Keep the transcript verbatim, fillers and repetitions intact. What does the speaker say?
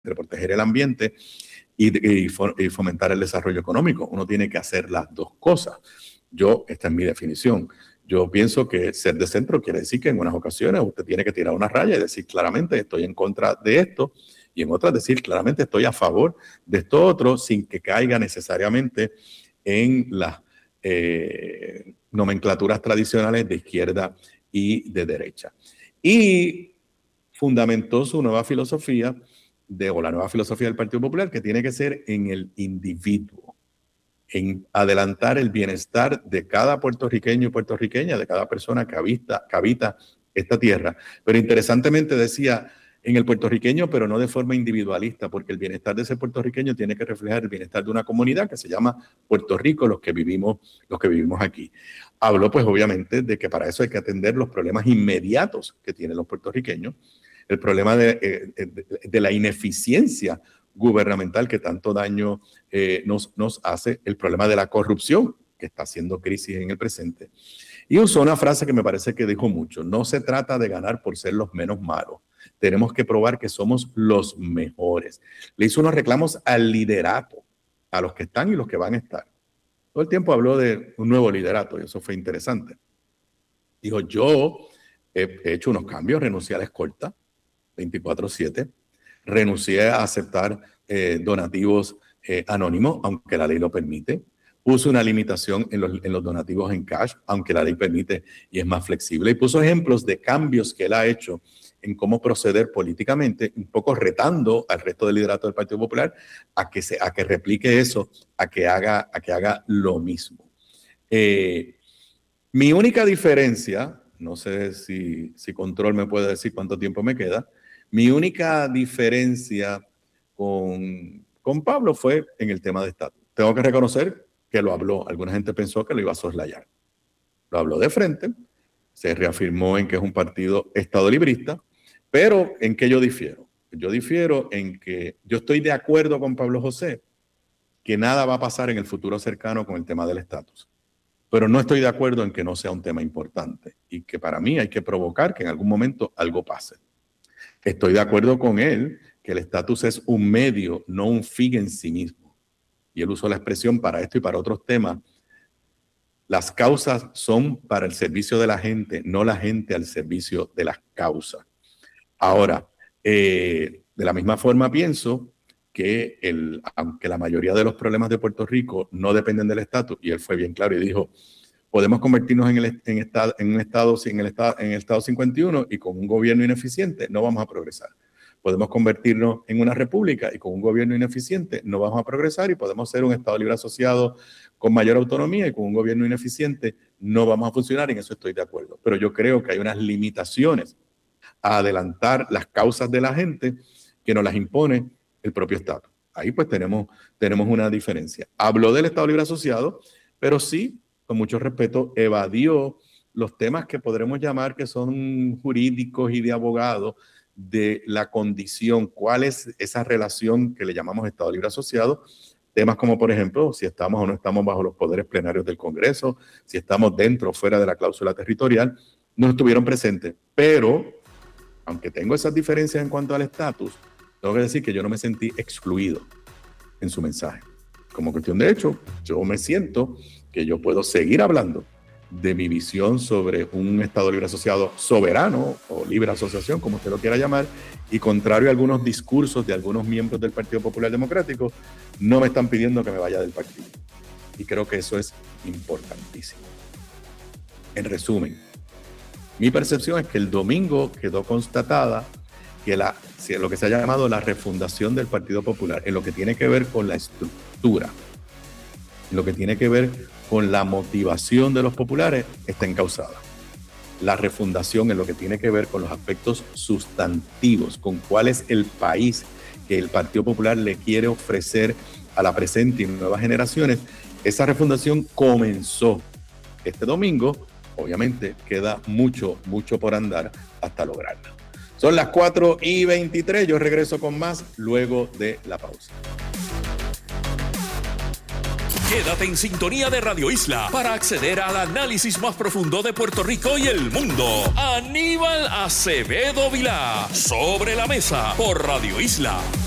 entre proteger el ambiente y, y, y fomentar el desarrollo económico. Uno tiene que hacer las dos cosas. Yo, esta es mi definición. Yo pienso que ser de centro quiere decir que en unas ocasiones usted tiene que tirar una raya y decir claramente estoy en contra de esto, y en otras decir claramente estoy a favor de esto otro, sin que caiga necesariamente en las eh, nomenclaturas tradicionales de izquierda y de derecha. Y fundamentó su nueva filosofía, de, o la nueva filosofía del Partido Popular, que tiene que ser en el individuo, en adelantar el bienestar de cada puertorriqueño y puertorriqueña, de cada persona que habita, que habita esta tierra. Pero interesantemente decía, en el puertorriqueño, pero no de forma individualista, porque el bienestar de ese puertorriqueño tiene que reflejar el bienestar de una comunidad que se llama Puerto Rico, los que vivimos, los que vivimos aquí. Habló, pues, obviamente, de que para eso hay que atender los problemas inmediatos que tienen los puertorriqueños, el problema de, de, de la ineficiencia gubernamental que tanto daño eh, nos, nos hace, el problema de la corrupción que está haciendo crisis en el presente. Y usó una frase que me parece que dijo mucho: no se trata de ganar por ser los menos malos, tenemos que probar que somos los mejores. Le hizo unos reclamos al liderato, a los que están y los que van a estar. Todo el tiempo habló de un nuevo liderato y eso fue interesante. Dijo, yo he hecho unos cambios, renuncié a la escolta veinticuatro siete, renuncié a aceptar eh, donativos eh, anónimos, aunque la ley lo permite. Puso una limitación en los, en los donativos en cash, aunque la ley permite y es más flexible. Y puso ejemplos de cambios que él ha hecho en cómo proceder políticamente, un poco retando al resto del liderato del Partido Popular a que, se, a que replique eso, a que haga, a que haga lo mismo. Eh, mi única diferencia, no sé si, si Control me puede decir cuánto tiempo me queda, mi única diferencia con, con Pablo fue en el tema de estatus. Tengo que reconocer que lo habló. Alguna gente pensó que lo iba a soslayar. Lo habló de frente, se reafirmó en que es un partido estadolibrista, pero ¿en qué yo difiero? Yo difiero en que yo estoy de acuerdo con Pablo José que nada va a pasar en el futuro cercano con el tema del estatus. Pero no estoy de acuerdo en que no sea un tema importante y que para mí hay que provocar que en algún momento algo pase. Estoy de acuerdo con él que el estatus es un medio, no un fin en sí mismo. Y él usó la expresión para esto y para otros temas. Las causas son para el servicio de la gente, no la gente al servicio de las causas. Ahora, eh, de la misma forma pienso que el, aunque la mayoría de los problemas de Puerto Rico no dependen del estatus, y él fue bien claro y dijo, podemos convertirnos en, el, en, estado, en un estado, en el estado, en el estado cincuenta y uno y con un gobierno ineficiente no vamos a progresar. Podemos convertirnos en una república y con un gobierno ineficiente no vamos a progresar, y podemos ser un estado libre asociado con mayor autonomía y con un gobierno ineficiente no vamos a funcionar, y en eso estoy de acuerdo. Pero yo creo que hay unas limitaciones a adelantar las causas de la gente que nos las impone el propio Estado. Ahí pues tenemos, tenemos una diferencia. Habló del estado libre asociado, pero sí, con mucho respeto, evadió los temas que podremos llamar que son jurídicos y de abogado de la condición, cuál es esa relación que le llamamos estado libre asociado, temas como por ejemplo si estamos o no estamos bajo los poderes plenarios del Congreso, si estamos dentro o fuera de la cláusula territorial, no estuvieron presentes, pero aunque tengo esas diferencias en cuanto al estatus, tengo que decir que yo no me sentí excluido en su mensaje. Como cuestión de hecho, yo me siento que yo puedo seguir hablando de mi visión sobre un Estado libre asociado soberano o libre asociación, como usted lo quiera llamar, y contrario a algunos discursos de algunos miembros del Partido Popular Democrático, no me están pidiendo que me vaya del partido. Y creo que eso es importantísimo. En resumen, mi percepción es que el domingo quedó constatada que la, lo que se ha llamado la refundación del Partido Popular, en lo que tiene que ver con la estructura, en lo que tiene que ver con la motivación de los populares, está encauzada. La refundación en lo que tiene que ver con los aspectos sustantivos, con cuál es el país que el Partido Popular le quiere ofrecer a la presente y nuevas generaciones, esa refundación comenzó este domingo. Obviamente queda mucho, mucho por andar hasta lograrla. Son las cuatro y veintitrés, yo regreso con más luego de la pausa. Quédate en sintonía de Radio Isla para acceder al análisis más profundo de Puerto Rico y el mundo. Aníbal Acevedo Vilá, Sobre la Mesa, por Radio Isla.